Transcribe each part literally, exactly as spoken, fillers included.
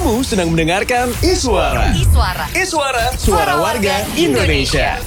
Kamu sedang mendengarkan Iswara. Iswara. Iswara, suara warga Indonesia.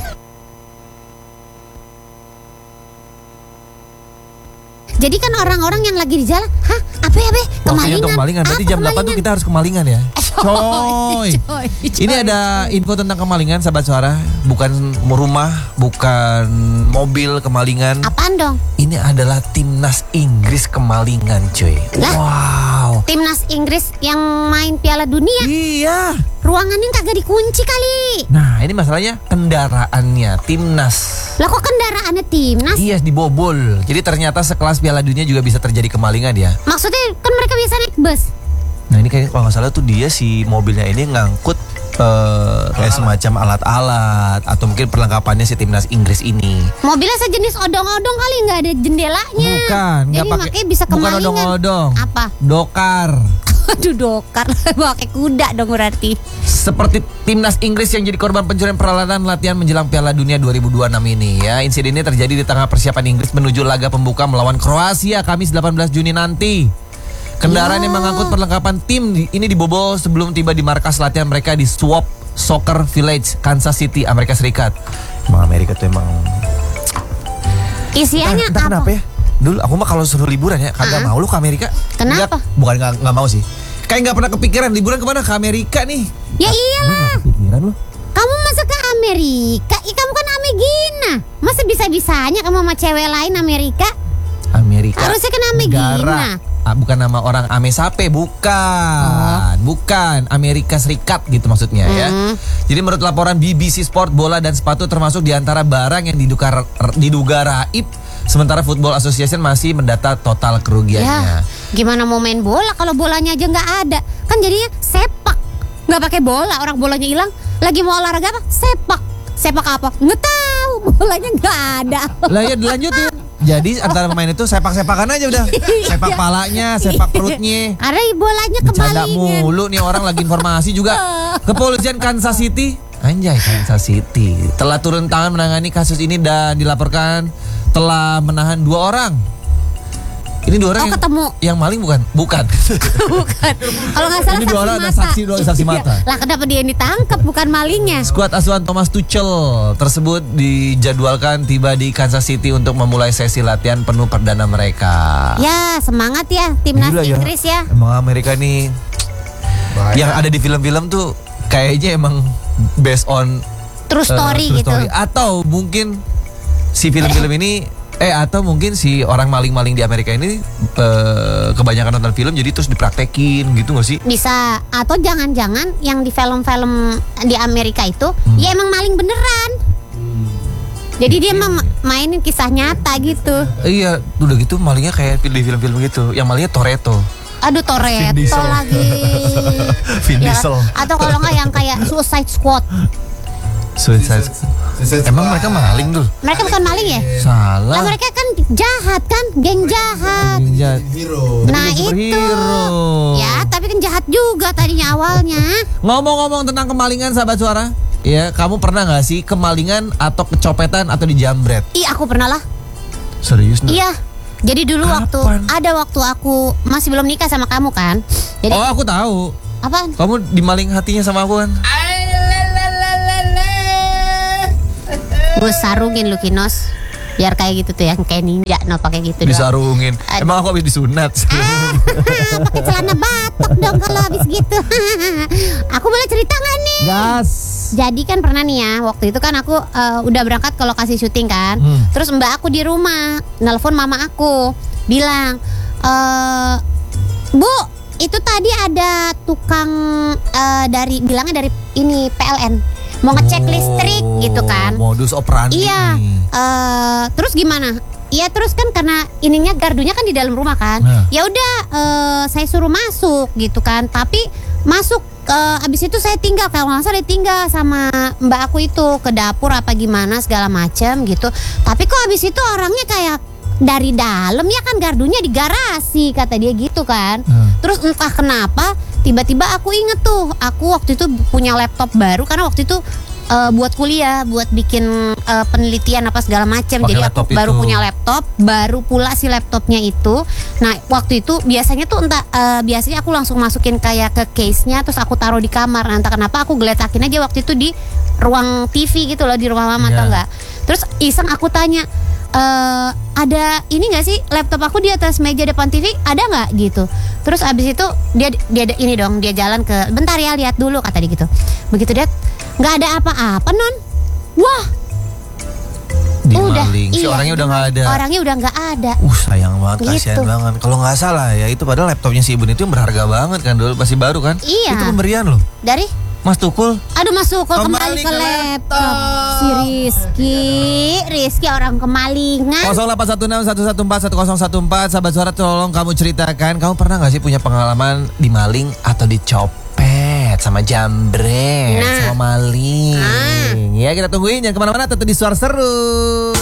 Jadi kan orang-orang yang lagi di jalan, hah, apa ya be? Waktunya Kemalingan. untuk kemalingan. Berarti Apa jam delapan tuh kita harus kemalingan ya. Coy. coy, Ini ada info tentang kemalingan, sahabat suara. Bukan rumah, bukan mobil kemalingan. Apaan dong? Ini adalah timnas Inggris kemalingan, cuy. Lah? Wow. Timnas Inggris yang main Piala Dunia, Iya. ruangannya kagak dikunci kali. Nah, ini masalahnya kendaraannya timnas. Lah kok kendaraannya timnas? Iya, dibobol. Jadi ternyata sekelas Piala Dunia juga bisa terjadi kemalingan ya. Maksudnya kan mereka biasa naik bus. Nah, ini kayak kalau nggak salah tuh dia si mobilnya ini ngangkut eh, kayak semacam alat-alat atau mungkin perlengkapannya si timnas Inggris ini. Mobilnya sejenis odong-odong kali, nggak ada jendelanya. Bukan, nggak Jadi pakai. makanya bisa Bukan kemalingan. odong-odong. Apa? Dokar. Aduh, dokar. Pakai kuda dong berarti. Seperti timnas Inggris yang jadi korban pencurian peralatan latihan menjelang Piala Dunia dua ribu dua puluh enam ini ya. Insiden ini terjadi di tengah persiapan Inggris menuju laga pembuka melawan Kroasia Kamis delapan belas Juni nanti. Kendaraan Ya. yang mengangkut perlengkapan tim di- ini dibobol sebelum tiba di markas latihan mereka di Swap Soccer Village, Kansas City, Amerika Serikat. Emang Amerika tuh emang Isiannya entah apa? kenapa ya. Dulu aku mah kalau suruh liburan ya kagak Ah. mau lu ke Amerika. Kenapa? Nggak, bukan nggak nggak mau sih. Kayak nggak pernah kepikiran liburan kemana, ke Amerika nih. Ya iyalah. Pikiran lu. Kamu masa ke Amerika? Ih, kamu kan Amegina. Masa bisa-bisanya kamu sama cewek lain Amerika? Amerika. Harusnya kan Amegina. Negara. Ah, bukan nama orang Amesape, bukan. Bukan, Amerika Serikat gitu maksudnya ya. Hmm. Jadi menurut laporan B B C Sport, bola dan sepatu termasuk di antara barang yang diduga, diduga raib. Sementara Football Association masih mendata total kerugiannya. Ya, gimana mau main bola kalau bolanya aja nggak ada? Kan jadinya sepak. Nggak pakai bola, orang bolanya hilang. Lagi mau olahraga apa? Sepak. Sepak apa? Nggak tahu. Bolanya nggak ada. Lah ya dilanjutin. Jadi antara pemain itu sepak-sepakan aja udah. Sepak palanya, sepak perutnya. Ada bolanya Bercanda kemalingan. mulu nih orang lagi informasi juga. Kepolisian Kansas City, anjay Kansas City, telah turun tangan menangani kasus ini dan dilaporkan telah menahan dua orang. Ini dua orang Oh, yang, ketemu. yang maling bukan? Bukan. Bukan. Kalau nggak salah Ini saksi dua orang ada mata. saksi, dua saksi mata. Iya. Lah kenapa dia yang ditangkap bukan malingnya? Skuad asuhan Thomas Tuchel tersebut dijadwalkan tiba di Kansas City untuk memulai sesi latihan penuh perdana mereka. Ya semangat ya timnas Gila ya. Inggris ya. Emang Amerika nih yang ada di film-film tuh kayaknya emang based on True uh, story true gitu. story. Atau mungkin si film-film ini eh atau mungkin si orang maling-maling di Amerika ini uh, kebanyakan nonton film jadi terus dipraktekin gitu gak sih? Bisa. Atau jangan-jangan yang di film-film di Amerika itu Hmm. ya emang maling beneran. Jadi dia mah mainin kisah nyata gitu. Iya, udah gitu malingnya kayak di film-film gitu. Yang malingnya Toretto. Aduh Toretto Vin Diesel. lagi. Vin Ya, Diesel. atau kalau nggak yang kayak Suicide Squad. Suicide. Emang mereka maling dulu? Mereka bukan maling ya? Lah Salah. mereka kan jahat kan, geng jahat. Jahat. Nah itu. Superhero. Ya tapi kan jahat juga tadinya awalnya. Ngomong-ngomong tentang kemalingan sahabat suara, ya kamu pernah nggak sih kemalingan atau kecopetan atau dijambret? Ih aku pernah lah. Serius? Nak? Iya. Jadi dulu Kapan? waktu ada waktu aku masih belum nikah sama kamu kan. Jadi Oh aku tahu. apaan? Kamu dimaling hatinya sama aku kan? Gue sarungin lu Kinos. Biar kayak gitu tuh yang kayak ninja no pakai gitu doang. Disarungin. Aduh. Emang aku habis disunat. Ah, pakai celana batok dong kalau habis gitu. Aku boleh cerita nggak nih? Gas. Jadi kan pernah nih ya, waktu itu kan aku eh, udah berangkat ke lokasi syuting kan. Hmm. Terus mbak aku di rumah, nelpon mama aku, bilang, eh Bu, itu tadi ada tukang eh, dari bilangnya dari ini P L N, mau ngecek listrik gitu kan. Modus operandi. Iya. nih. eh terus gimana? Iya terus kan karena ininya gardunya kan di dalam rumah kan. Nah. Ya udah eh, saya suruh masuk gitu kan. Tapi masuk eh, abis itu saya tinggal kalau nggak salah ditinggal sama mbak aku itu ke dapur apa gimana segala macam gitu. Tapi kok abis itu orangnya kayak dari dalam ya kan gardunya di garasi kata dia gitu kan. Hmm. Terus entah kenapa tiba-tiba aku inget tuh aku waktu itu punya laptop baru karena waktu itu eh, buat kuliah, buat bikin eh, penelitian apa segala macam. Pakai Jadi aku laptop baru itu. punya laptop, baru pula si laptopnya itu. Nah waktu itu biasanya tuh entah eh, biasanya aku langsung masukin kayak ke case-nya, terus aku taruh di kamar. Nah, entah kenapa aku geletakin aja waktu itu di ruang T V gitu loh, di rumah mama, Iya. tau nggak? Terus iseng aku tanya, eh ada ini nggak sih laptop aku di atas meja depan T V, ada nggak gitu. Terus abis itu dia dia ini dong, dia jalan ke, bentar ya lihat dulu kata dia gitu. Begitu dia nggak ada apa-apa non, wah Dimaling. Si iya, orangnya udah nggak ada. orangnya udah nggak ada. Uh sayang banget, Gitu. kasihan banget. Kalau nggak salah ya itu padahal laptopnya si Ibu itu yang berharga banget kan dulu, masih baru kan? Iya. Itu pemberian loh, Dari Mas Tukul. aduh masuk kok Kembali kembali, ke ke laptop. laptop si Rizky Rizky orang kemalingan. nol delapan satu enam satu satu empat satu nol satu empat. Sahabat suara, tolong kamu ceritakan, kamu pernah gak sih punya pengalaman dimaling atau dicopet sama jambret, Nah. sama maling? Ah. Ya kita tungguin, jangan kemana-mana, tetap di Suara Seru.